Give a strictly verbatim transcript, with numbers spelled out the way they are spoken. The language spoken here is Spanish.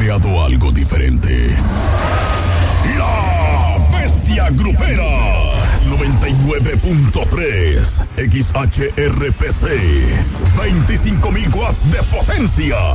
creado algo diferente. La Bestia Grupera. noventa y nueve punto tres X H R P C. veinticinco mil watts de potencia.